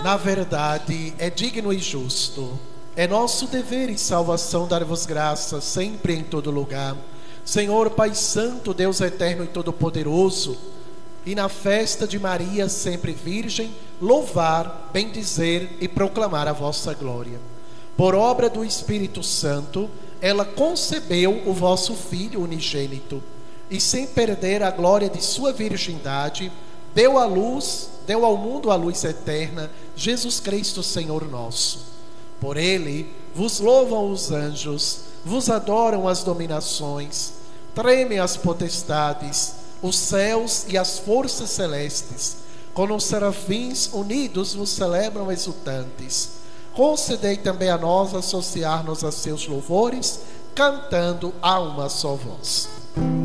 Na verdade, é digno e justo. É nosso dever e salvação dar-vos graças sempre e em todo lugar. Senhor Pai Santo, Deus eterno e todo-poderoso, e na festa de Maria, sempre virgem, louvar, bendizer e proclamar a vossa glória. Por obra do Espírito Santo, ela concebeu o vosso Filho unigênito, e sem perder a glória de sua virgindade, deu ao mundo a luz eterna, Jesus Cristo, Senhor nosso. Por ele vos louvam os anjos, vos adoram as dominações, tremem as potestades, os céus e as forças celestes. Com os serafins unidos vos celebram exultantes. Concedei também a nós associar-nos a seus louvores, cantando a uma só voz.